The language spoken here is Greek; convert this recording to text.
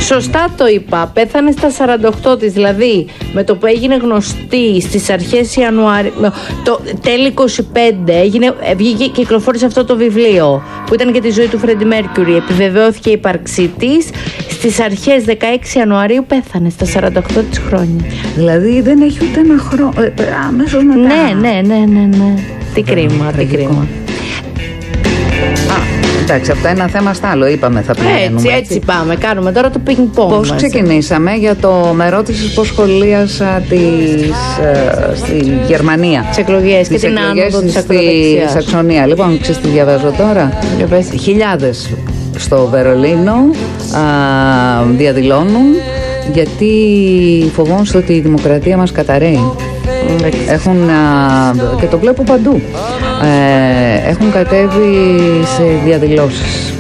Σωστά το είπα. Πέθανε στα 48 της, δηλαδή με το που έγινε γνωστή στις αρχές Ιανουαρίου, το τέλη 25, βγήκε και κυκλοφόρησε αυτό το βιβλίο που ήταν και τη ζωή του Φρέντι Μέρκιουρι. Επιβεβαιώθηκε η ύπαρξή της. Στις αρχές 16 Ιανουαρίου πέθανε στα 48 της χρόνια. Δηλαδή δεν έχει ούτε ένα χρόνο. Αμέσως μετά. Ναι. Τι κρίμα, τι κρίμα. Εντάξει, από το ένα θέμα στο άλλο είπαμε θα πηγαίνουμε. Έτσι πάμε, κάνουμε τώρα το ping-pong. Πώς ξεκινήσαμε για το με ρώτησες πώς σχολίασα στη Γερμανία. Τις εκλογές και την άνοδο της ακροδεξιάς. Στη Σαξονία. Λοιπόν, ξέρεις τι διαβάζω τώρα. Χιλιάδες στο Βερολίνο διαδηλώνουν γιατί φοβόνται ότι η δημοκρατία μας καταραίει. Και το βλέπω παντού. Έχουν κατέβει σε διαδηλώσεις.